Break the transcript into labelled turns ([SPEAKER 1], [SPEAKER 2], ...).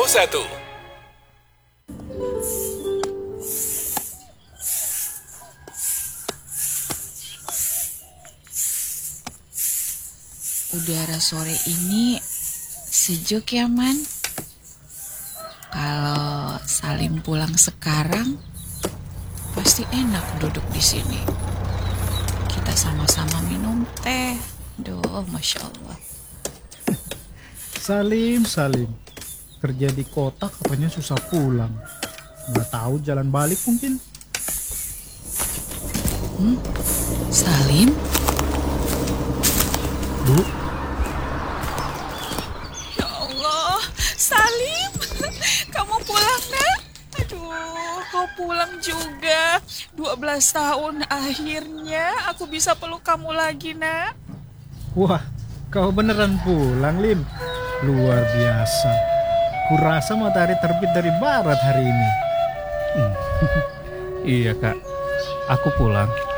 [SPEAKER 1] Udara sore ini sejuk ya, Man. Kalau Salim pulang sekarang, pasti enak duduk di sini. Kita sama-sama minum teh. Duh, Masya Allah.
[SPEAKER 2] Salim. Kerja di kota katanya susah pulang. Nggak tahu jalan balik mungkin.
[SPEAKER 1] Salim?
[SPEAKER 2] Bu,
[SPEAKER 1] Ya Allah, Salim. Kamu pulang, Nak? Aduh, kau pulang juga. 12 tahun akhirnya aku bisa peluk kamu lagi, Nak.
[SPEAKER 2] wah, kau beneran pulang, Lim. Luar biasa. Kurasa matahari terbit dari barat hari ini.
[SPEAKER 3] Iya kak, aku pulang.